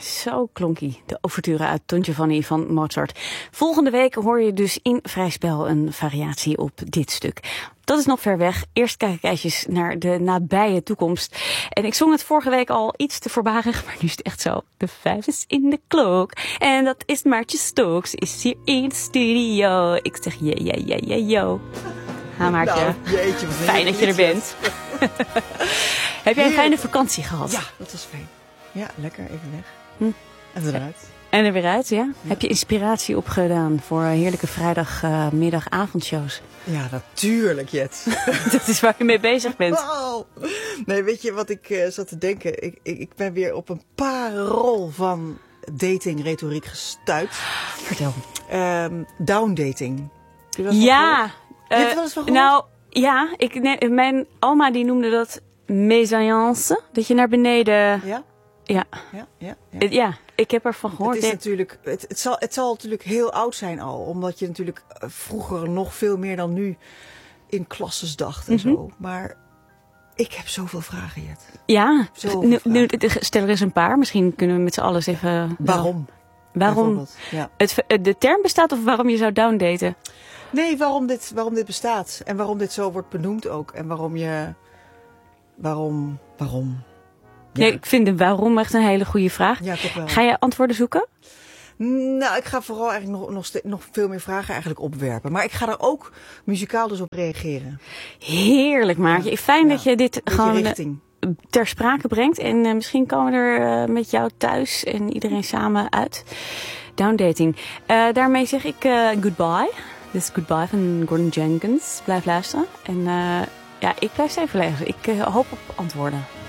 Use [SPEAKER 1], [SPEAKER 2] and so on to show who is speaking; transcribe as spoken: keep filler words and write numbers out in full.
[SPEAKER 1] Zo klonkie, de ouverture uit Don Giovanni van Mozart. Volgende week hoor je dus in Vrij Spel een variatie op dit stuk. Dat is nog ver weg. Eerst kijk ik eventjes naar de nabije toekomst. En ik zong het vorige week al iets te voorbarig, maar nu is het echt zo. De vijf is in de klok. En dat is Maartje Stokes, is hier in de studio. Ik zeg ja, ja, ja, ja, yo. Ha, Maartje.
[SPEAKER 2] Nou, jeetje, wat
[SPEAKER 1] fijn dat je er bent. Heb jij een fijne vakantie gehad?
[SPEAKER 2] Ja, dat was fijn. Ja, lekker, even weg.
[SPEAKER 1] Hm.
[SPEAKER 2] En eruit.
[SPEAKER 1] En er weer uit, ja?
[SPEAKER 2] Ja.
[SPEAKER 1] Heb je inspiratie opgedaan voor heerlijke vrijdagmiddag-avondshows?
[SPEAKER 2] Ja, natuurlijk, Jet.
[SPEAKER 1] Dat is waar je mee bezig bent.
[SPEAKER 2] Wow. Nee, weet je wat ik uh, zat te denken? Ik, ik, ik ben weer op een parel van dating-retoriek gestuit.
[SPEAKER 1] Vertel.
[SPEAKER 2] Um, downdating. Heb je wel eens van
[SPEAKER 1] Ja.
[SPEAKER 2] gehoord? Je hebt er wel eens van gehoord?
[SPEAKER 1] Nou, ja. Ik, nee, mijn oma die noemde dat mésalliance. Dat je naar beneden...
[SPEAKER 2] Ja?
[SPEAKER 1] Ja.
[SPEAKER 2] Ja, ja, ja.
[SPEAKER 1] Ja, ik heb ervan gehoord.
[SPEAKER 2] Het, is
[SPEAKER 1] Ik-
[SPEAKER 2] natuurlijk, het, het, zal, het zal natuurlijk heel oud zijn al. Omdat je natuurlijk uh, vroeger nog veel meer dan nu in klasses dacht en
[SPEAKER 1] Mhm.
[SPEAKER 2] zo. Maar ik heb zoveel vragen, Jet.
[SPEAKER 1] Ja,
[SPEAKER 2] Zoveel
[SPEAKER 1] nu, nu,
[SPEAKER 2] vragen.
[SPEAKER 1] stel er eens een paar. Misschien kunnen we met z'n allen eens even...
[SPEAKER 2] Waarom?
[SPEAKER 1] Waarom
[SPEAKER 2] bijvoorbeeld? Ja.
[SPEAKER 1] het, de term bestaat of waarom je zou downdaten?
[SPEAKER 2] Nee, waarom dit, waarom dit bestaat. En waarom dit zo wordt benoemd ook. En waarom je... Waarom? Waarom? Ja,
[SPEAKER 1] Nee, ik vind de waarom echt een hele goede vraag.
[SPEAKER 2] ja toch wel.
[SPEAKER 1] Ga je antwoorden zoeken?
[SPEAKER 2] Nou, ik ga vooral eigenlijk nog, nog, ste- nog veel meer vragen eigenlijk opwerpen. Maar ik ga er ook muzikaal dus op reageren.
[SPEAKER 1] Heerlijk, Maartje.
[SPEAKER 2] Ja,
[SPEAKER 1] Fijn
[SPEAKER 2] ja.
[SPEAKER 1] dat je dit
[SPEAKER 2] Beetje
[SPEAKER 1] gewoon eh,
[SPEAKER 2] richting.
[SPEAKER 1] ter sprake brengt. En eh, misschien komen we er eh, met jou thuis en iedereen samen uit. Downdating. Eh, daarmee zeg ik eh, goodbye. Dit is Goodbye van Gordon Jenkins. Blijf luisteren. En eh, ja, ik blijf even luisteren. Ik eh, hoop op antwoorden.